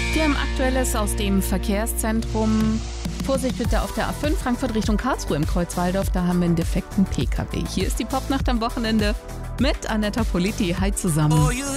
Wir haben Aktuelles aus dem Verkehrszentrum. Vorsicht bitte auf der A5 Frankfurt Richtung Karlsruhe im Kreuzwaldorf. Da haben wir einen defekten PKW. Hier ist die Popnacht am Wochenende mit Anetta Politi. Hi zusammen.